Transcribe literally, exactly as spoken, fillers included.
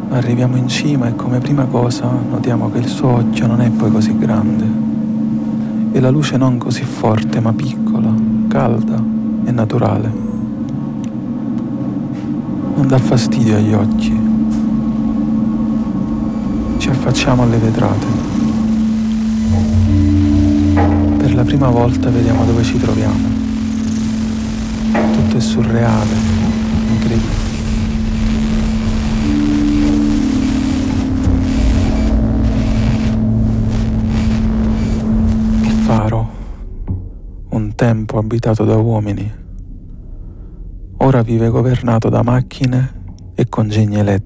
Arriviamo in cima e come prima cosa notiamo che il suo occhio non è poi così grande e la luce non così forte ma piccola, calda e naturale. Non dà fastidio agli occhi. Ci affacciamo alle vetrate. Per la prima volta vediamo dove ci troviamo. Tutto è surreale, incredibile. Il faro, un tempo abitato da uomini, ora vive governato da macchine e congegni elettrici.